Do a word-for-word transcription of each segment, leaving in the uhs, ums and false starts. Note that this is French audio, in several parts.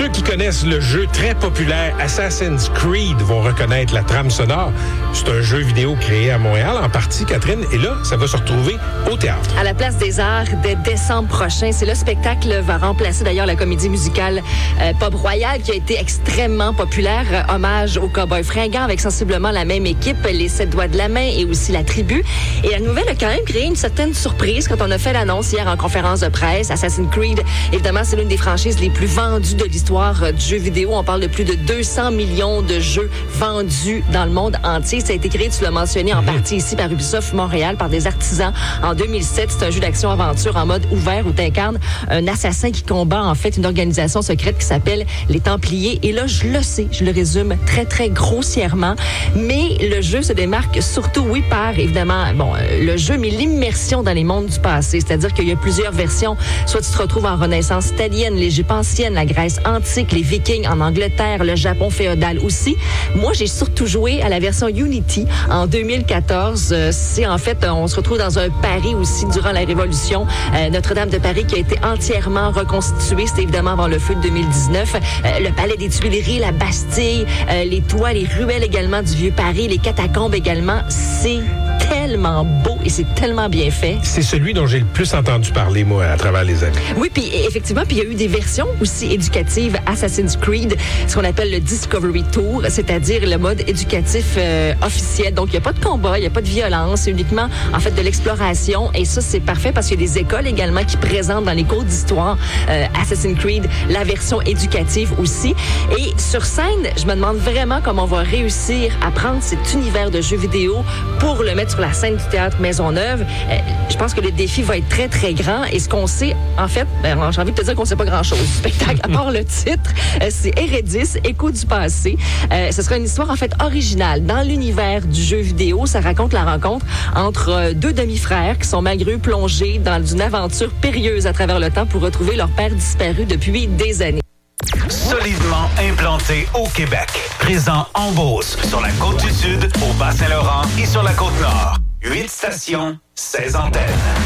Ceux qui connaissent le jeu très populaire Assassin's Creed vont reconnaître la trame sonore. C'est un jeu vidéo créé à Montréal, en partie, Catherine, et là, ça va se retrouver au théâtre. À la Place des Arts, dès décembre prochain, c'est le spectacle va remplacer d'ailleurs la comédie musicale euh, Pop Royal, qui a été extrêmement populaire. Euh, hommage aux Cowboys fringants avec sensiblement la même équipe, les Sept Doigts de la Main et aussi la Tribu. Et la nouvelle a quand même créé une certaine surprise quand on a fait l'annonce hier en conférence de presse. Assassin's Creed, évidemment, c'est l'une des franchises les plus vendues de l'histoire euh, du jeu vidéo. On parle de plus de deux cents millions de jeux vendus dans le monde entier. Ça a été créé, tu l'as mentionné, en partie ici par Ubisoft Montréal, par des artisans en deux mille sept. C'est un jeu d'action-aventure en mode ouvert où tu incarnes un assassin qui combat en fait une organisation secrète qui s'appelle les Templiers. Et là, je le sais, je le résume très, très grossièrement, mais le jeu se démarque surtout, oui, par, évidemment, bon, le jeu, mais l'immersion dans les mondes du passé. C'est-à-dire qu'il y a plusieurs versions. Soit tu te retrouves en Renaissance italienne, l'Égypte ancienne, la Grèce antique, les Vikings en Angleterre, le Japon féodal aussi. Moi, j'ai surtout joué à la version Unity en deux mille quatorze. C'est en fait, on se retrouve dans un Paris aussi durant la Révolution. Euh, Notre-Dame de Paris qui a été entièrement reconstituée. C'était évidemment avant le feu de deux mille dix-neuf. Euh, le palais des Tuileries, la Bastille, euh, les toits, les ruelles également du Vieux-Paris, les catacombes également. C'est tellement beau et c'est tellement bien fait. C'est celui dont j'ai le plus entendu parler, moi, à travers les années. Oui, puis effectivement, puis il y a eu des versions aussi éducatives Assassin's Creed, ce qu'on appelle le Discovery Tour, c'est-à-dire le mode éducatif euh, officiel. Donc, il n'y a pas de combat, il n'y a pas de violence, c'est uniquement, en fait, de l'exploration. Et ça, c'est parfait parce qu'il y a des écoles également qui présentent dans les cours d'histoire euh, Assassin's Creed la version éducative aussi. Et sur scène, je me demande vraiment comment on va réussir à prendre cet univers de jeux vidéo pour le mettre sur la scène du théâtre Maisonneuve. Euh, je pense que le défi va être très, très grand. Et ce qu'on sait, en fait, ben, j'ai envie de te dire qu'on ne sait pas grand-chose du spectacle, à part le titre. Euh, c'est Hérédis, Écho du passé. Euh, ce sera une histoire, en fait, originale. Dans l'univers du jeu vidéo, ça raconte la rencontre entre euh, deux demi-frères qui sont malgré eux plongés dans une aventure périlleuse à travers le temps pour retrouver leur père disparu depuis des années. Solidement implanté au Québec. Présent en Beauce, sur la Côte-du-Sud, au Bas-Saint-Laurent et sur la Côte-Nord. Huit stations, seize antennes.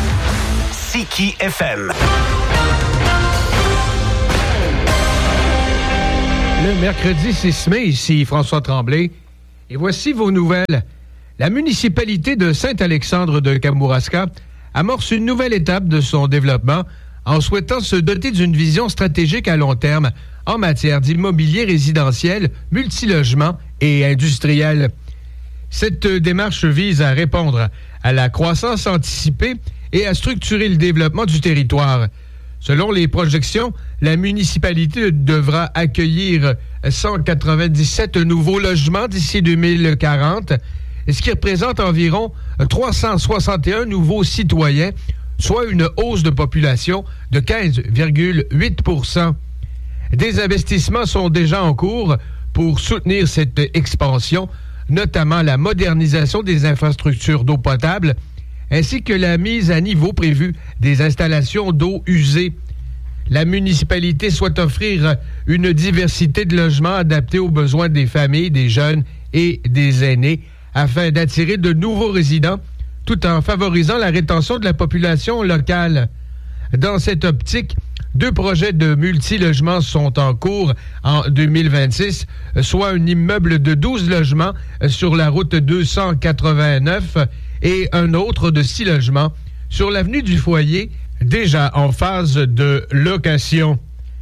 Siki F M. Le mercredi six mai, ici François Tremblay. Et voici vos nouvelles. La municipalité de Saint-Alexandre de Kamouraska amorce une nouvelle étape de son développement en souhaitant se doter d'une vision stratégique à long terme en matière d'immobilier résidentiel, multilogement et industriel. Cette démarche vise à répondre à la croissance anticipée et à structurer le développement du territoire. Selon les projections, la municipalité devra accueillir cent quatre-vingt-dix-sept nouveaux logements d'ici deux mille quarante, ce qui représente environ trois cent soixante et un nouveaux citoyens, soit une hausse de population de quinze virgule huit pour cent. Des investissements sont déjà en cours pour soutenir cette expansion, notamment la modernisation des infrastructures d'eau potable, ainsi que la mise à niveau prévue des installations d'eau usée. La municipalité souhaite offrir une diversité de logements adaptés aux besoins des familles, des jeunes et des aînés, afin d'attirer de nouveaux résidents, tout en favorisant la rétention de la population locale. Dans cette optique, deux projets de multilogements sont en cours en deux mille vingt-six, soit un immeuble de douze logements sur la route deux cent quatre-vingt-neuf et un autre de six logements sur l'avenue du Foyer, déjà en phase de location.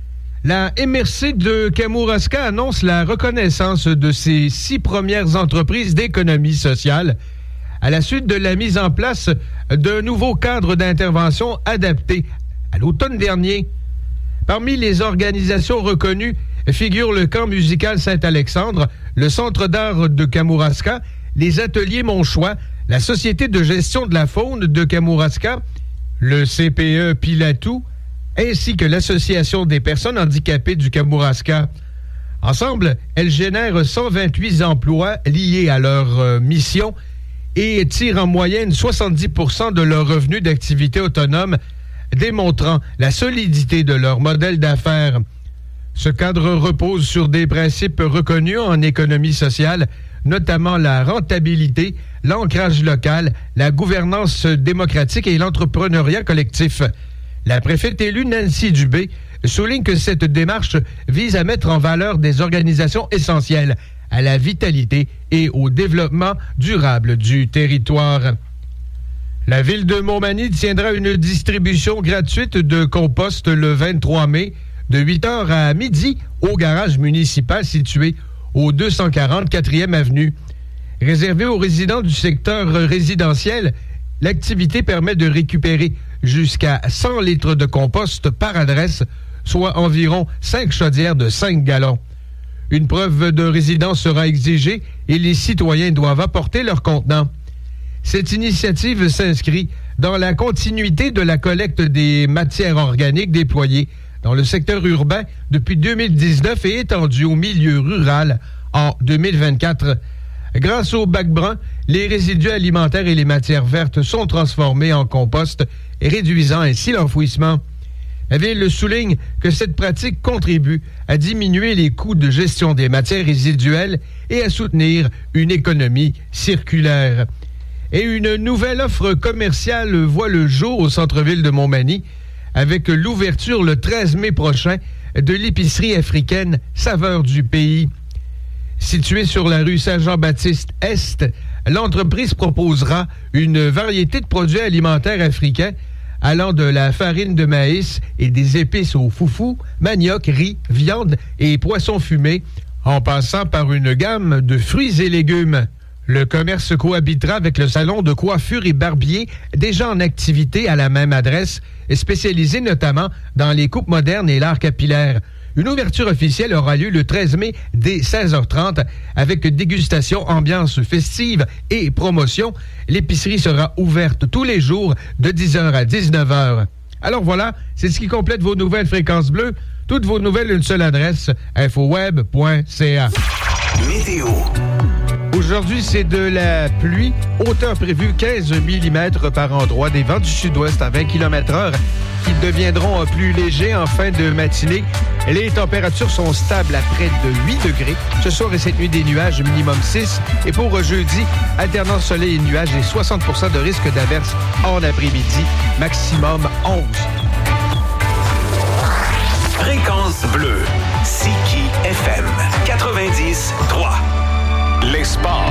La M R C de Kamouraska annonce la reconnaissance de ses six premières entreprises d'économie sociale à la suite de la mise en place d'un nouveau cadre d'intervention adapté à l'automne dernier. Parmi les organisations reconnues figurent le Camp musical Saint-Alexandre, le Centre d'art de Kamouraska, les Ateliers Monchois, la Société de gestion de la faune de Kamouraska, le C P E Pilatou, ainsi que l'Association des personnes handicapées du Kamouraska. Ensemble, elles génèrent cent vingt-huit emplois liés à leur euh, mission et tirent en moyenne soixante-dix pour cent de leurs revenus d'activité autonome, démontrant la solidité de leur modèle d'affaires. Ce cadre repose sur des principes reconnus en économie sociale, notamment la rentabilité, l'ancrage local, la gouvernance démocratique et l'entrepreneuriat collectif. La préfète élue Nancy Dubé souligne que cette démarche vise à mettre en valeur des organisations essentielles à la vitalité et au développement durable du territoire. La ville de Montmagny tiendra une distribution gratuite de compost le vingt-trois mai de huit heures à midi au garage municipal situé au deux cent quarante quatrième avenue. Réservé aux résidents du secteur résidentiel, l'activité permet de récupérer jusqu'à cent litres de compost par adresse, soit environ cinq chaudières de cinq gallons. Une preuve de résidence sera exigée et les citoyens doivent apporter leur contenant. Cette initiative s'inscrit dans la continuité de la collecte des matières organiques déployées dans le secteur urbain depuis deux mille dix-neuf et étendue au milieu rural en deux mille vingt-quatre. Grâce au bac brun, les résidus alimentaires et les matières vertes sont transformés en compost, réduisant ainsi l'enfouissement. La Ville souligne que cette pratique contribue à diminuer les coûts de gestion des matières résiduelles et à soutenir une économie circulaire. Et une nouvelle offre commerciale voit le jour au centre-ville de Montmagny avec l'ouverture le treize mai prochain de l'épicerie africaine Saveurs du Pays. Située sur la rue Saint-Jean-Baptiste-Est, l'entreprise proposera une variété de produits alimentaires africains allant de la farine de maïs et des épices au foufou, manioc, riz, viande et poissons fumés, en passant par une gamme de fruits et légumes. Le commerce cohabitera avec le salon de coiffure et barbier déjà en activité à la même adresse, spécialisé notamment dans les coupes modernes et l'art capillaire. Une ouverture officielle aura lieu le treize mai dès seize heures trente avec dégustation, ambiance festive et promotion. L'épicerie sera ouverte tous les jours de dix heures à dix-neuf heures. Alors voilà, c'est ce qui complète vos nouvelles Fréquences Bleues. Toutes vos nouvelles, une seule adresse, infoweb point c a. Météo. Aujourd'hui, c'est de la pluie. Hauteur prévue quinze millimètres par endroit. Des vents du sud-ouest à vingt kilomètres heure qui deviendront plus légers en fin de matinée. Les températures sont stables à près de huit degrés. Ce soir et cette nuit, des nuages, minimum six. Et pour jeudi, alternance soleil et nuages et soixante pour cent de risque d'averse en après-midi, maximum onze. Fréquence bleue. Siki F M quatre-vingt-dix trois. Les sports.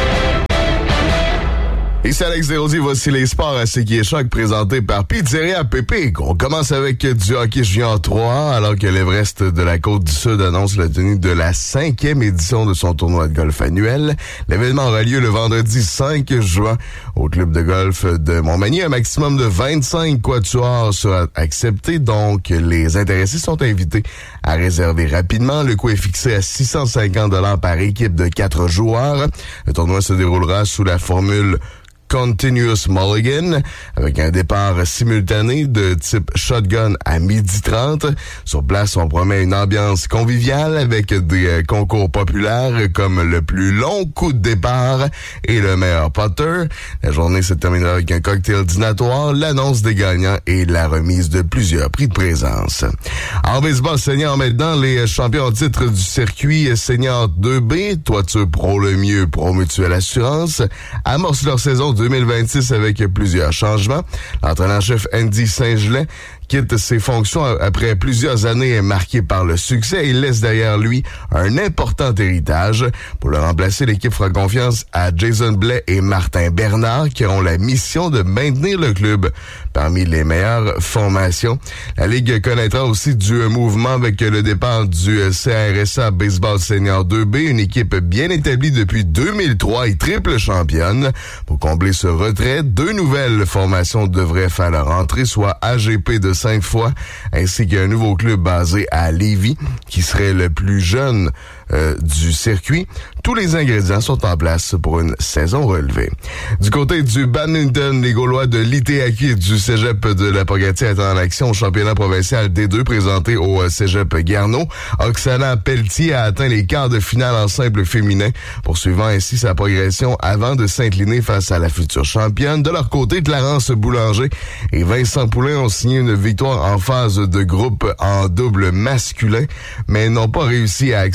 Ici Alex Desrosiers, voici les sports à C Q et Choc présentés par Pizzeria Pépé. On commence avec du hockey junior trois, alors que l'Everest de la Côte-du-Sud annonce la tenue de la cinquième édition de son tournoi de golf annuel. L'événement aura lieu le vendredi cinq juin au club de golf de Montmagny. Un maximum de vingt-cinq quatuors sera accepté, donc les intéressés sont invités à réserver rapidement. Le coût est fixé à six cent cinquante dollars par équipe de quatre joueurs. Le tournoi se déroulera sous la formule Continuous Mulligan, avec un départ simultané de type shotgun à midi trente. Sur place, on promet une ambiance conviviale avec des euh, concours populaires comme le plus long coup de départ et le meilleur putter. La journée se terminera avec un cocktail dînatoire, l'annonce des gagnants et la remise de plusieurs prix de présence. En baseball senior maintenant, les champions en titre du circuit senior deux B, Toiture Pro Le Mieux, Pro Mutuelle Assurance, amorcent leur saison deux mille vingt-six avec plusieurs changements. L'entraîneur-chef Andy Saint-Gelais quitte ses fonctions après plusieurs années marquées par le succès. Il laisse derrière lui un important héritage. Pour le remplacer, l'équipe fera confiance à Jason Blais et Martin Bernard qui auront la mission de maintenir le club parmi les meilleures formations. La Ligue connaîtra aussi du mouvement avec le départ du C R S A Baseball Senior deux B, une équipe bien établie depuis deux mille trois et triple championne. Pour combler ce retrait, deux nouvelles formations devraient faire leur entrée, soit A G P de cinq fois, ainsi qu'un nouveau club basé à Lévis, qui serait le plus jeune euh, du circuit. Tous les ingrédients sont en place pour une saison relevée. Du côté du badminton, les Gaulois de l'I T A Q et du Cégep de la Pocatière étaient en action au championnat provincial D deux présenté au Cégep Garneau. Oksana Pelletier a atteint les quarts de finale en simple féminin, poursuivant ainsi sa progression avant de s'incliner face à la future championne. De leur côté, Clarence Boulanger et Vincent Poulain ont signé une victoire en phase de groupe en double masculin, mais n'ont pas réussi à accéder au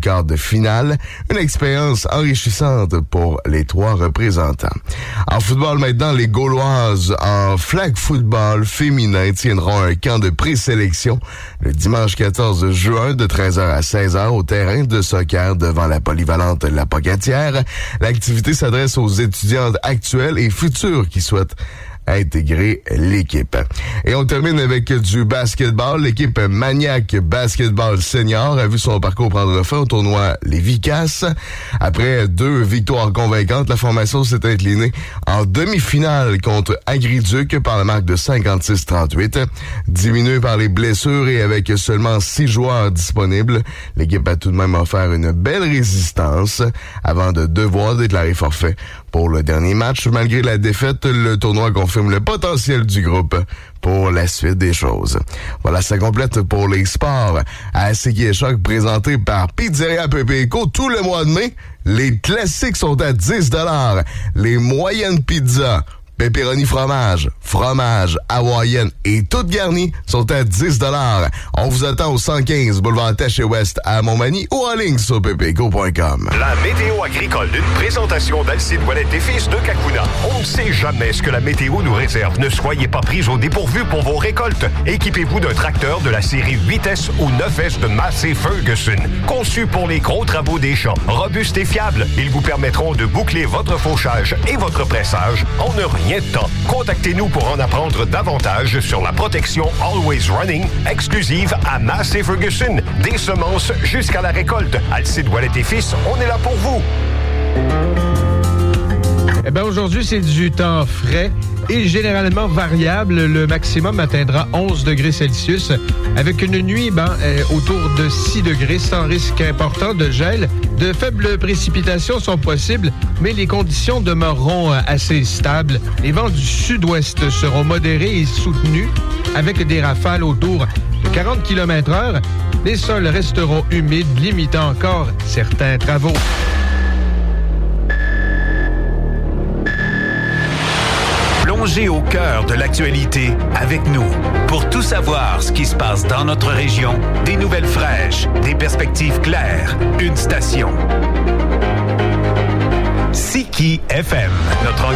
quart de finale. Une expérience enrichissante pour les trois représentants. En football maintenant, les Gauloises en flag football féminin tiendront un camp de présélection le dimanche quatorze juin de treize heures à seize heures au terrain de soccer devant la polyvalente La Pocatière. L'activité s'adresse aux étudiantes actuelles et futures qui souhaitent intégrer l'équipe. Et on termine avec du basketball. L'équipe Maniac Basketball Senior a vu son parcours prendre fin au tournoi Les Vicas. Après deux victoires convaincantes, la formation s'est inclinée en demi-finale contre Agriduc par la marque de cinquante-six trente-huit. Diminuée par les blessures et avec seulement six joueurs disponibles, l'équipe a tout de même offert une belle résistance avant de devoir déclarer forfait pour le dernier match. Malgré la défaite, le tournoi confirme le potentiel du groupe pour la suite des choses. Voilà, ça complète pour les sports à C Q Choc présenté par Pizzeria Pepeco. Tout le mois de mai, les classiques sont à dix dollars. Les moyennes pizzas, pepperoni fromage, fromage, hawaïenne et toutes garnies sont à dix dollars. On vous attend au cent quinze boulevard Taché-Ouest à Montmagny ou en ligne sur pepeco point com. La météo agricole, une présentation d'Alcide Ouellet et fils de Kakuna. On ne sait jamais ce que la météo nous réserve. Ne soyez pas pris au dépourvu pour vos récoltes. Équipez-vous d'un tracteur de la série huit S ou neuf S de Massey Ferguson. Conçu pour les gros travaux des champs. Robuste et fiable, ils vous permettront de boucler votre fauchage et votre pressage en ne rien de temps. Contactez-nous pour en apprendre davantage sur la protection Always Running, exclusive à Massey Ferguson. Des semences jusqu'à la récolte. Alcide Ouellet et fils, on est là pour vous. Eh bien, aujourd'hui, c'est du temps frais et généralement variable. Le maximum atteindra onze degrés Celsius avec une nuit ben, euh, autour de six degrés sans risque important de gel. De faibles précipitations sont possibles, mais les conditions demeureront euh, assez stables. Les vents du sud-ouest seront modérés et soutenus avec des rafales autour de quarante kilomètres heure. Les sols resteront humides, limitant encore certains travaux. Plongez au cœur de l'actualité avec nous. Pour tout savoir ce qui se passe dans notre région, des nouvelles fraîches, des perspectives claires, une station. C K I F M. Notre